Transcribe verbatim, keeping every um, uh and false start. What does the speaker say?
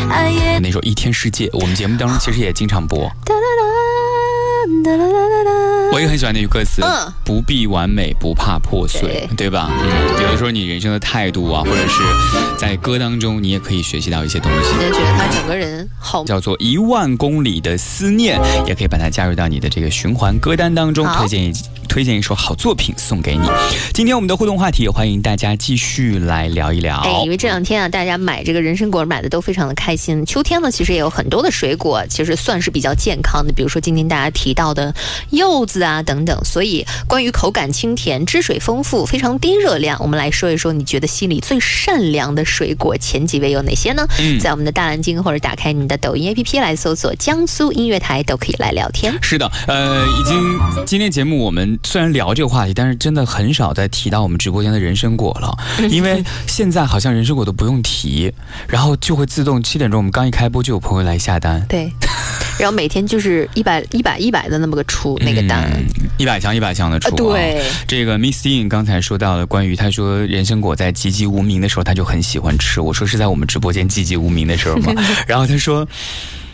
那首《一天世界》，我们节目当中其实也经常播。我也很喜欢那句歌词，嗯、不必完美，不怕破碎， 对, 对吧？嗯，有的时候你人生的态度啊，或者是在歌当中，你也可以学习到一些东西。 我觉得他整个人好， 叫做一万公里的思念，也可以把它加入到你的这个循环歌单当中，推荐一推荐一首好作品送给你。今天我们的互动话题，欢迎大家继续来聊一聊。 哎，因为这两天啊，大家买这个人参果买的都非常的开心。秋天呢，其实也有很多的水果，其实算是比较健康的，比如说今天大家提到的柚子啊等等。所以关于口感清甜、汁水丰富、非常低热量，我们来说一说你觉得心里最善良的水果前几位有哪些呢？嗯，在我们的大蓝鲸或者打开你的抖音 A P P 来搜索江苏音乐台，都可以来聊天。 是的，呃，已经今天节目我们虽然聊这个话题，但是真的很少再提到我们直播间的人参果了，因为现在好像人参果都不用提，然后就会自动七点钟我们刚一开播就有朋友来下单。 对，然后每天就是一百一百一百的那么个出那个单， 一百箱一百箱的出、啊。 对， 这个 Miss Yin 刚才说到了关于他说人参果在籍籍无名的时候他就很喜欢吃，我说是在我们直播间籍籍无名的时候嘛，然后他说。